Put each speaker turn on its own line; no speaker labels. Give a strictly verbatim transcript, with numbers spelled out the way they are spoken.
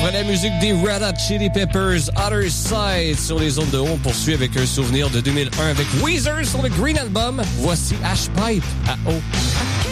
Après la musique des Red Hot Chili Peppers, Other Side sur les ondes de haut, on poursuit avec un souvenir de deux mille un avec Weezer sur le Green Album. Voici Ash Pipe à haut.